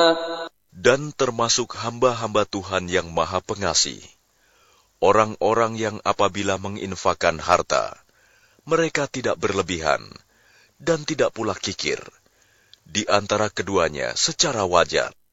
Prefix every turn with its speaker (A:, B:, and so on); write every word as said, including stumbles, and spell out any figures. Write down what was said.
A: Dan termasuk hamba-hamba Tuhan yang Maha Pengasih, orang-orang yang apabila menginfakkan harta, mereka tidak berlebihan dan tidak pula kikir, di antara keduanya secara wajar.